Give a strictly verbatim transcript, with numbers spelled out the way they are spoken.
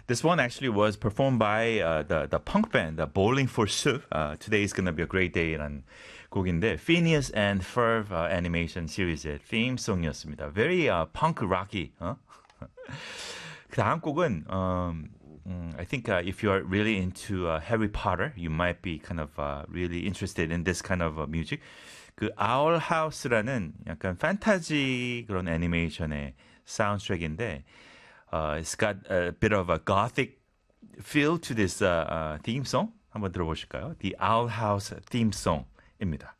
This one actually was performed by uh, the the punk band, the Bowling for Soup. Uh, Today is gonna be a great day라는 곡인데 Phineas and Ferb uh, 애니메이션 시리즈의 theme송이었습니다. Very uh, punk rocky. 어? 그 다음 곡은 um, um, I think uh, if you are really into uh, Harry Potter, you might be kind of uh, really interested in this kind of uh, music. 그 Owl House라는 약간 판타지 그런 애니메이션의 사운드트랙인데 uh, it's got a bit of a gothic feel to this uh, uh, theme song. 한번 들어보실까요? The Owl House theme song입니다.